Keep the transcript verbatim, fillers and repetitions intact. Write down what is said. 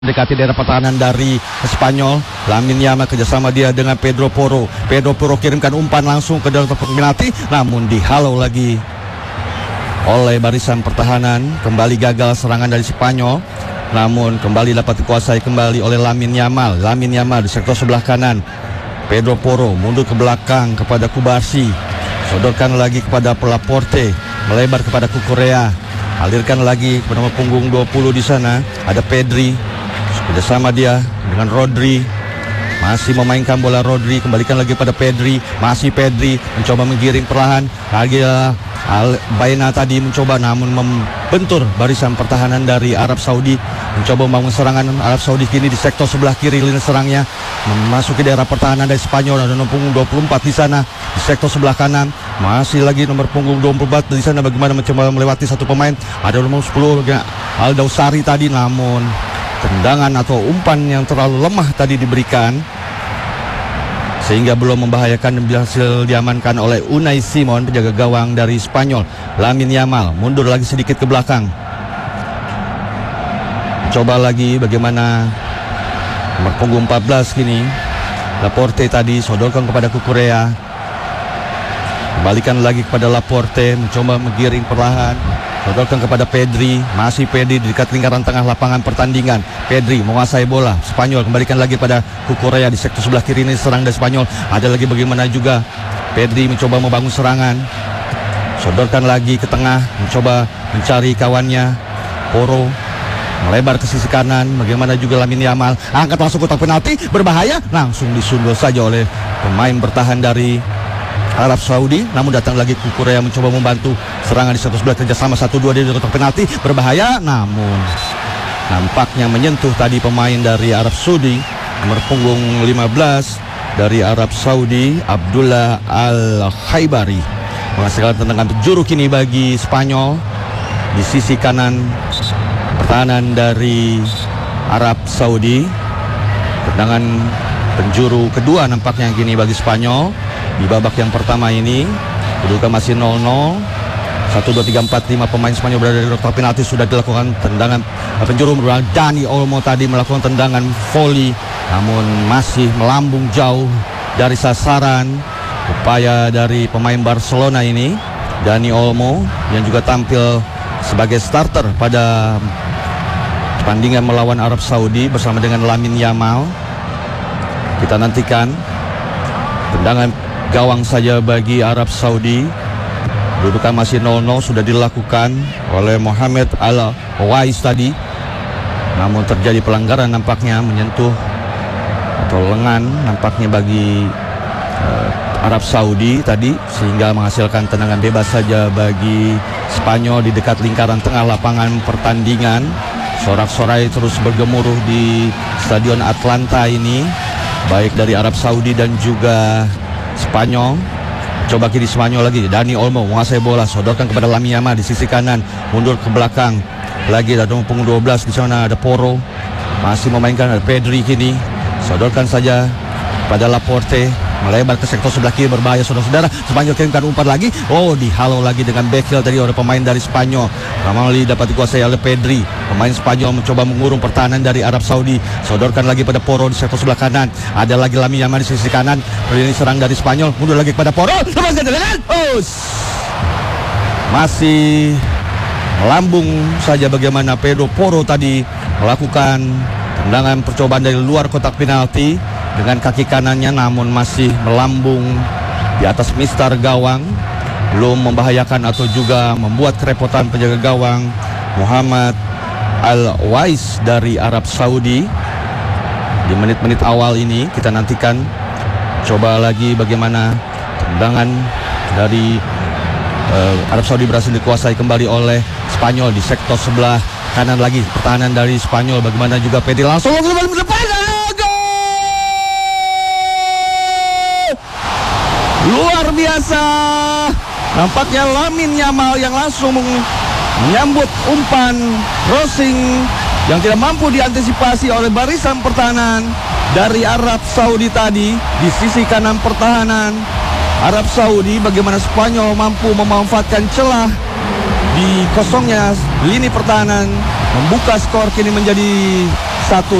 Dekati daerah pertahanan dari Spanyol. Lamine Yamal kerjasama dia dengan Pedro Porro. Pedro Porro kirimkan umpan langsung ke dalam kotak penalti, namun dihalau lagi oleh barisan pertahanan. Kembali gagal serangan dari Spanyol, namun kembali dapat dikuasai kembali oleh Lamine Yamal. Lamine Yamal di sektor sebelah kanan. Pedro Porro mundur ke belakang kepada Kubarsi, sodorkan lagi kepada Laporte, melebar kepada Cucurella, alirkan lagi kepada nomor punggung dua puluh di sana. Ada Pedri. Kerjasama dia dengan Rodri, masih memainkan bola Rodri, kembalikan lagi pada Pedri, masih Pedri mencoba menggiring perlahan lagi. Al Baena tadi mencoba namun membentur barisan pertahanan dari Arab Saudi, mencoba membangun serangan. Arab Saudi kini di sektor sebelah kiri lini serangnya, memasuki daerah pertahanan dari Spanyol. Ada nomor punggung dua puluh empat di sana di sektor sebelah kanan, masih lagi nomor punggung dua puluh empat di sana. Bagaimana mencoba melewati satu pemain, ada nomor sepuluh Aldausari tadi, namun tendangan atau umpan yang terlalu lemah tadi diberikan sehingga belum membahayakan dan berhasil diamankan oleh Unai Simon, penjaga gawang dari Spanyol. Lamine Yamal mundur lagi sedikit ke belakang, coba lagi bagaimana nomor punggung empat belas kini Laporte tadi sodorkan kepada Cucurella, kembalikan lagi kepada Laporte, mencoba menggiring perlahan, sodorkan kepada Pedri, masih Pedri di dekat lingkaran tengah lapangan pertandingan. Pedri menguasai bola Spanyol, kembalikan lagi pada Cucurella di sektor sebelah kiri ini serang dari Spanyol. Ada lagi bagaimana juga Pedri mencoba membangun serangan, sodorkan lagi ke tengah, mencoba mencari kawannya. Porro melebar ke sisi kanan, bagaimana juga Lamine Yamal angkat langsung kotak penalti, berbahaya, langsung disundul saja oleh pemain bertahan dari Arab Saudi. Namun datang lagi Cucurella mencoba membantu serangan di satu sebelah, kerjasama satu dua di kotak penalti, berbahaya, namun nampaknya menyentuh tadi pemain dari Arab Saudi, nomor punggung lima belas dari Arab Saudi, Abdullah Al-Khaibari, menghasilkan tendangan penjuru kini bagi Spanyol di sisi kanan pertahanan dari Arab Saudi. Tendangan penjuru kedua nampaknya kini bagi Spanyol di babak yang pertama ini. Kedudukan masih nol nol. satu, dua, tiga, empat, lima pemain Spanyol berada di kotak penalti. Sudah dilakukan tendangan penjuru. Dani Olmo tadi melakukan tendangan volley, namun masih melambung jauh dari sasaran. Upaya dari pemain Barcelona ini, Dani Olmo, yang juga tampil sebagai starter pada pertandingan melawan Arab Saudi bersama dengan Lamine Yamal. Kita nantikan tendangan gawang saja bagi Arab Saudi. Kedudukan masih nol nol, sudah dilakukan oleh Mohamed Al-Wais tadi, namun terjadi pelanggaran nampaknya, menyentuh atau lengan nampaknya bagi uh, Arab Saudi tadi, sehingga menghasilkan tendangan bebas saja bagi Spanyol di dekat lingkaran tengah lapangan pertandingan. Sorak-sorai terus bergemuruh di Stadion Atlanta ini, baik dari Arab Saudi dan juga Spanyol. Coba kiri Spanyol lagi, Dani Olmo menguasai bola, sodorkan kepada Lamine Yamal di sisi kanan, mundur ke belakang lagi, ada nomor punggung dua belas di sana, ada Porro, masih memainkan, ada Pedri kini, sodorkan saja pada Laporte, melebar ke sektor sebelah kiri, berbahaya saudara-saudara. Spanyol kirimkan umpan lagi, oh dihalau lagi dengan backheel tadi oleh pemain dari Spanyol. Ramali dapat dikuasai oleh Pedri. Pemain Spanyol mencoba mengurung pertahanan dari Arab Saudi, sodorkan lagi pada Porro di sektor sebelah kanan. Ada lagi Lamine Yamal di sisi kanan, ini serang dari Spanyol, mundur lagi kepada Porro, lepaskan tendangan, oh, masih melambung saja bagaimana Pedro Porro tadi melakukan tendangan percobaan dari luar kotak penalti dengan kaki kanannya, namun masih melambung di atas mistar gawang, belum membahayakan atau juga membuat kerepotan penjaga gawang Muhammad Al-Wais dari Arab Saudi. Di menit-menit awal ini kita nantikan coba lagi bagaimana tendangan dari uh, Arab Saudi berhasil dikuasai kembali oleh Spanyol di sektor sebelah kanan lagi pertahanan dari Spanyol. Bagaimana juga Pedri langsung ke depan, luar biasa. Nampaknya Lamine Yamal yang langsung menyambut umpan crossing yang tidak mampu diantisipasi oleh barisan pertahanan dari Arab Saudi tadi di sisi kanan pertahanan Arab Saudi. Bagaimana Spanyol mampu memanfaatkan celah di kosongnya lini pertahanan, membuka skor kini menjadi Satu